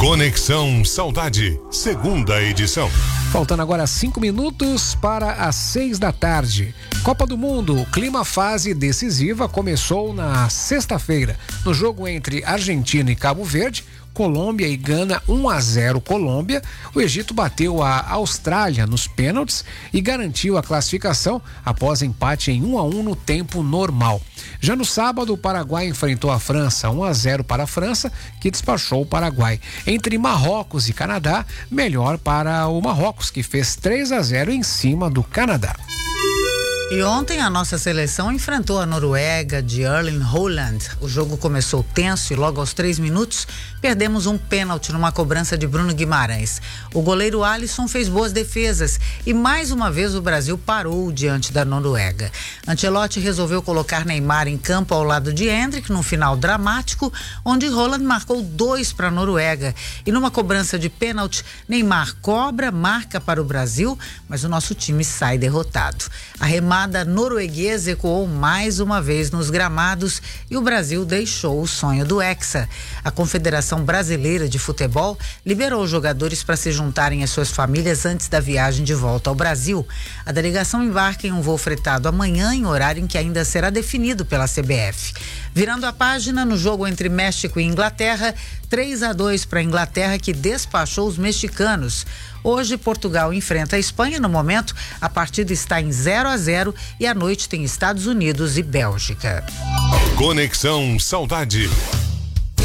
Conexão Saudade, segunda edição. Faltando agora 5 minutos para as 6 da tarde. Copa do Mundo, clima fase decisiva começou na sexta-feira. No jogo entre Argentina e Cabo Verde, Colômbia e Gana 1-0 Colômbia, o Egito bateu a Austrália nos pênaltis e garantiu a classificação após empate em 1-1 no tempo normal. Já no sábado, o Paraguai enfrentou a França 1-0 para a França, que despachou o Paraguai. Entre Marrocos e Canadá, melhor para o Marrocos, que fez 3-0 em cima do Canadá. E ontem a nossa seleção enfrentou a Noruega de Erling Haaland. O jogo começou tenso e logo aos 3 minutos perdemos um pênalti numa cobrança de Bruno Guimarães. O goleiro Alisson fez boas defesas e mais uma vez o Brasil parou diante da Noruega. Ancelotti resolveu colocar Neymar em campo ao lado de Endrick num final dramático, onde Haaland marcou 2 para a Noruega. E numa cobrança de pênalti, Neymar cobra, marca para o Brasil, mas o nosso time sai derrotado. A remada norueguesa ecoou mais uma vez nos gramados e o Brasil deixou o sonho do Hexa. A Confederação Brasileira de Futebol liberou os jogadores para se juntarem às suas famílias antes da viagem de volta ao Brasil. A delegação embarca em um voo fretado amanhã, em horário em que ainda será definido pela CBF. Virando a página, no jogo entre México e Inglaterra, 3-2 para a Inglaterra, que despachou os mexicanos. Hoje, Portugal enfrenta a Espanha. No momento, a partida está em 0-0 e à noite tem Estados Unidos e Bélgica. Conexão Saudade.